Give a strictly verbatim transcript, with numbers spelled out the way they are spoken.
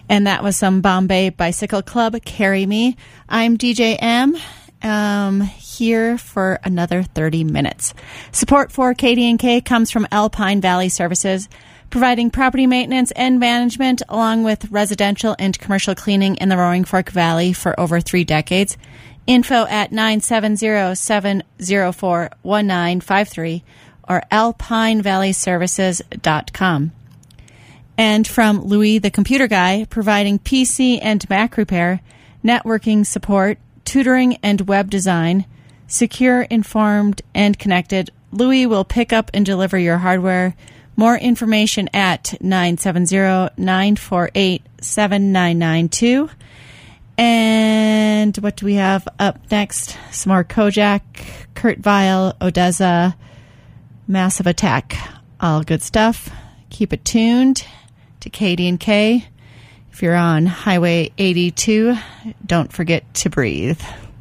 And that was some Bombay Bicycle Club, Carry Me. I'm D J M, um, here for another thirty minutes. Support for K D and K comes from Alpine Valley Services, providing property maintenance and management along with residential and commercial cleaning in the Roaring Fork Valley for over three decades. Info at nine seven zero, seven zero four, one nine five three or alpine valley services dot com. And from Louis the Computer Guy, providing P C and Mac repair, networking support, tutoring and web design, secure, informed, and connected. Louis will pick up and deliver your hardware. More information at nine seven zero, nine four eight, seven nine nine two. And what do we have up next? Some more Kojak, Kurt Vile, Odessa, Massive Attack. All good stuff. Keep it tuned to K D and K. If you're on Highway eighty-two, don't forget to breathe.